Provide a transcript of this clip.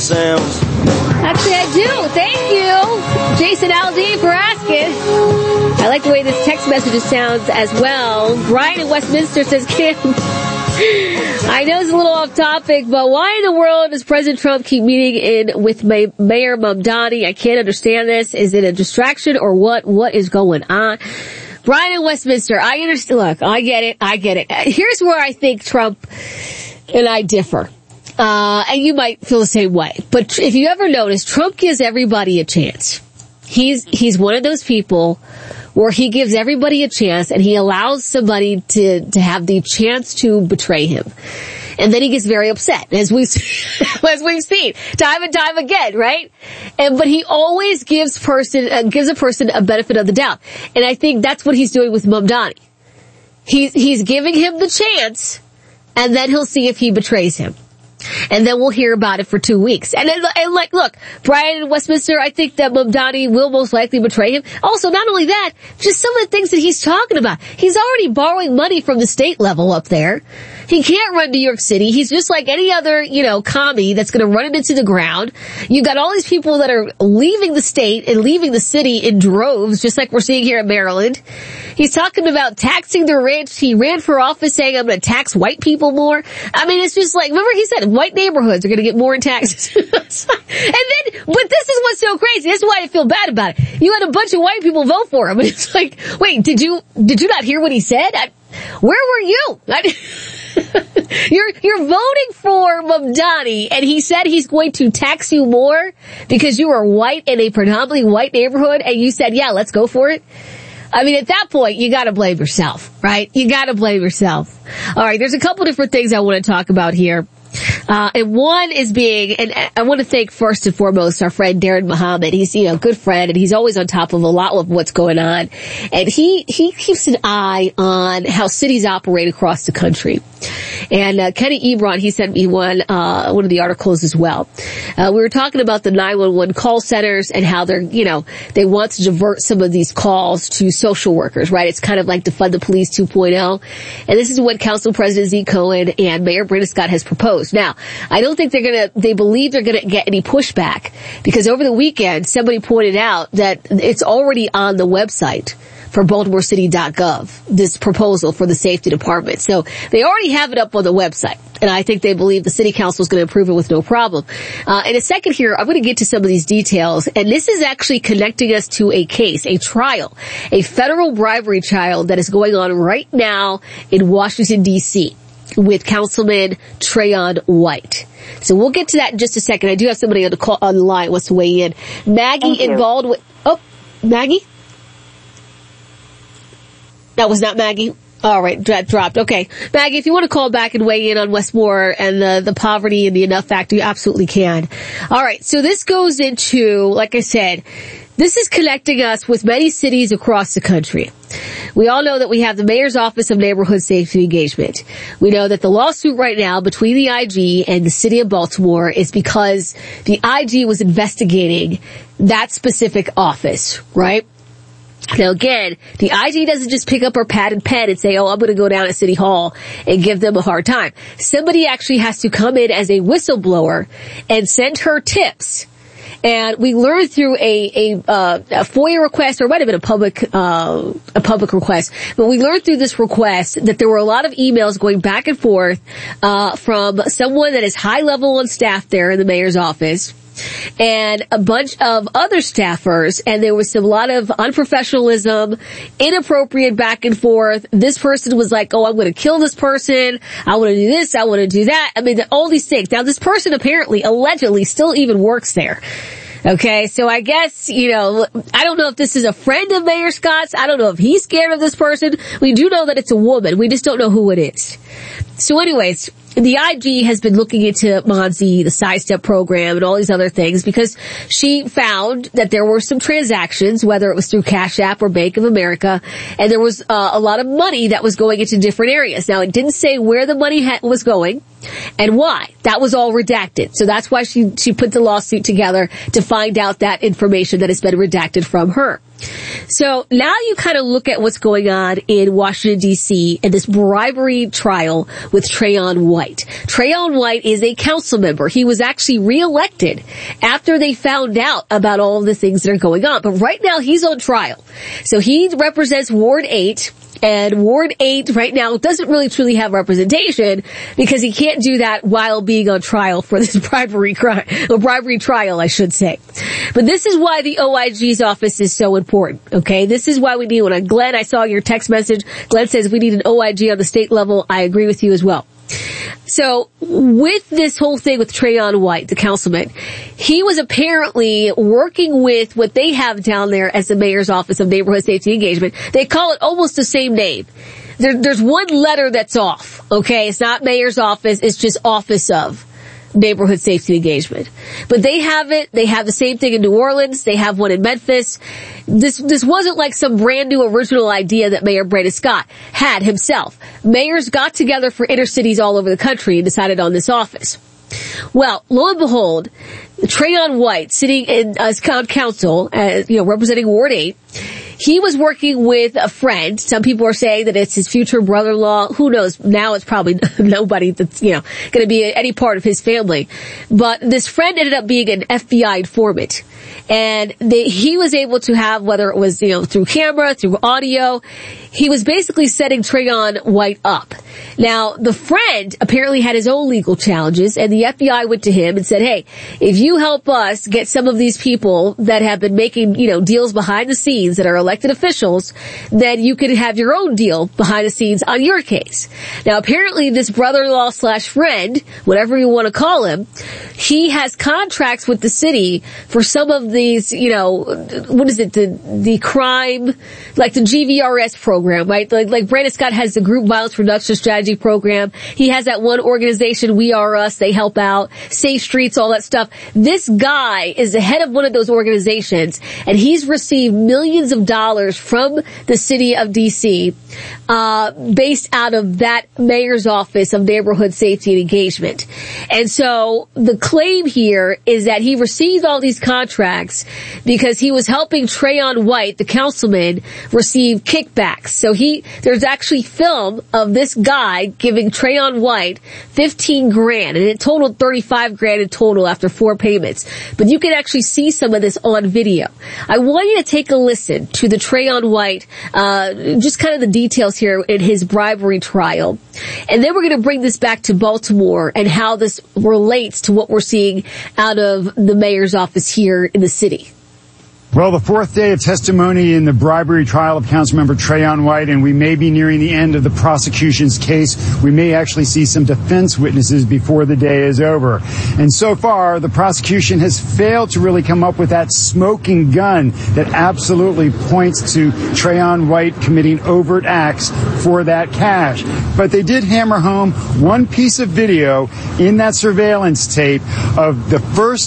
sounds. Actually, I do. Thank you, Jason Aldean, for asking. I like the way this text message sounds as well. Brian in Westminster says, Kim, I know it's a little off topic, but why in the world does President Trump keep meeting with Mayor Mamdani? I can't understand this. Is it a distraction or what? What is going on? Brian in Westminster, I understand. Look, I get it. Here's where I think Trump and I differ. And you might feel the same way. But if you ever notice, Trump gives everybody a chance. He's one of those people where he gives everybody a chance and he allows somebody to have the chance to betray him. And then he gets very upset, as we've seen time and time again, right? But he always gives a person a benefit of the doubt. And I think that's what he's doing with Mamdani. He's giving him the chance, and then he'll see if he betrays him. And then we'll hear about it for 2 weeks. And look, Brian in Westminster, I think that Mamdani will most likely betray him. Also, not only that, just some of the things that he's talking about. He's already borrowing money from the state level up there. He can't run New York City. He's just like any other, commie that's going to run it into the ground. You've got all these people that are leaving the state and leaving the city in droves, just like we're seeing here in Maryland. He's talking about taxing the rich. He ran for office saying, I'm going to tax white people more. I mean, it's just like, remember he said white neighborhoods are going to get more in taxes. But this is what's so crazy. This is why I feel bad about it. You had a bunch of white people vote for him. And it's like, wait, did you not hear what he said? Where were you? You're voting for Mamdani, and he said he's going to tax you more because you are white in a predominantly white neighborhood, and you said, yeah, let's go for it. I mean, at that point, you gotta blame yourself, right? You gotta blame yourself. All right, there's a couple different things I want to talk about here. And one is and I want to thank first and foremost our friend Darren Muhammad. He's, a good friend, and he's always on top of a lot of what's going on. And he keeps an eye on how cities operate across the country. And Kenny Ebron, he sent me one of the articles as well. We were talking about the 911 call centers and how they're, they want to divert some of these calls to social workers, right? It's kind of like Defund the Police 2.0. And this is what Council President Zeke Cohen and Mayor Brandon Scott has proposed. Now, I don't think they believe they're going to get any pushback, because over the weekend, somebody pointed out that it's already on the website for BaltimoreCity.gov, this proposal for the safety department. So they already have it up on the website, and I think they believe the city council is going to approve it with no problem. In a second here, I'm going to get to some of these details, and this is actually connecting us to a case, a trial, a federal bribery trial that is going on right now in Washington, D.C., with Councilman Trayon White. So we'll get to that in just a second. I do have somebody on the line who wants to weigh in. Maggie in Baldwin. Oh, Maggie? That was not Maggie? All right, that dropped. Okay. Maggie, if you want to call back and weigh in on Westmore and the poverty and the enough factor, you absolutely can. All right, so this goes into, like I said, this is connecting us with many cities across the country. We all know that we have the Mayor's Office of Neighborhood Safety Engagement. We know that the lawsuit right now between the IG and the city of Baltimore is because the IG was investigating that specific office, right? Now again, the IG doesn't just pick up her pad and pen and say, I'm going to go down to City Hall and give them a hard time. Somebody actually has to come in as a whistleblower and send her tips. And we learned through a FOIA request, or it might have been a public request, but we learned through this request that there were a lot of emails going back and forth, from someone that is high level on staff there in the mayor's office, and a bunch of other staffers, and there was a lot of unprofessionalism, inappropriate back and forth. This person was like, I'm going to kill this person. I want to do this. I want to do that. I mean, all these things. Now, this person apparently, allegedly, still even works there. Okay, so I guess, I don't know if this is a friend of Mayor Scott's. I don't know if he's scared of this person. We do know that it's a woman. We just don't know who it is. So anyways, the IG has been looking into Monzi, the sidestep program, and all these other things because she found that there were some transactions, whether it was through Cash App or Bank of America, and there was a lot of money that was going into different areas. Now, it didn't say where the money was going and why. That was all redacted. So that's why she put the lawsuit together to find out that information that has been redacted from her. So now you kind of look at what's going on in Washington, D.C. and this bribery trial with Trayon White. White. Trayon White is a council member. He was actually reelected after they found out about all of the things that are going on. But right now he's on trial. So he represents Ward 8. And Ward 8 right now doesn't really truly have representation because he can't do that while being on trial for this bribery trial, I should say. But this is why the OIG's office is so important, okay? This is why we need one. Glenn, I saw your text message. Glenn says we need an OIG on the state level. I agree with you as well. So with this whole thing with Trayon White, the councilman, he was apparently working with what they have down there as the mayor's office of neighborhood safety engagement. They call it almost the same name. There's one letter that's off, okay? It's not mayor's office, it's just office of neighborhood safety engagement. But they have it. They have the same thing in New Orleans. They have one in Memphis. This wasn't like some brand new original idea that Mayor Brandon Scott had himself. Mayors got together for inner cities all over the country and decided on this office. Well, lo and behold, Trayon White, sitting in as council, representing Ward 8, he was working with a friend. Some people are saying that it's his future brother-in-law. Who knows? Now it's probably nobody that's, going to be any part of his family. But this friend ended up being an FBI informant. And he was able to have, whether it was, through camera, through audio, he was basically setting Trayon White up. Now, the friend apparently had his own legal challenges, and the FBI went to him and said, hey, if you help us get some of these people that have been making, deals behind the scenes that are elected officials, then you could have your own deal behind the scenes on your case. Now, apparently this brother-in-law / friend, whatever you want to call him, he has contracts with the city for some of these, what is it, the crime, like the GVRS program, right? Like Brandon Scott has the Group Violence Reduction Strategy program. He has that one organization, We Are Us, they help out, Safe Streets, all that stuff. This guy is the head of one of those organizations, and he's received millions of dollars from the city of DC, based out of that mayor's office of neighborhood safety and engagement. And so the claim here is that he received all these contracts because he was helping Trayon White, the councilman, receive kickbacks. So there's actually film of this guy giving Trayon White $15,000, and it totaled $35,000 in total after 4 payments. But you can actually see some of this on video. I want you to take a listen to the Trayon White, just kind of the details here in his bribery trial. And then we're going to bring this back to Baltimore and how this relates to what we're seeing out of the mayor's office here in the city. Well, the 4th day of testimony in the bribery trial of Councilmember Trayon White, and we may be nearing the end of the prosecution's case. We may actually see some defense witnesses before the day is over. And so far, the prosecution has failed to really come up with that smoking gun that absolutely points to Trayon White committing overt acts for that cash. But they did hammer home one piece of video in that surveillance tape of the first